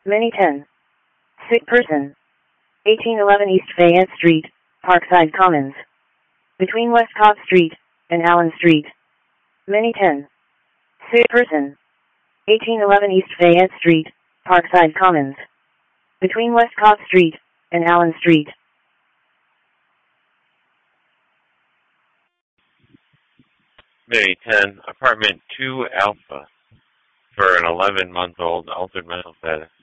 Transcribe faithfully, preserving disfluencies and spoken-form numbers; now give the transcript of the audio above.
Many ten. Sick person. eighteen eleven East Fayette Street, Parkside Commons. Between Westcott Street and Allen Street. Many ten. Sick person. eighteen eleven East Fayette Street, Parkside Commons. Between Westcott Street and Allen Street. Mary ten, apartment two Alpha, for an eleven-month-old altered mental status.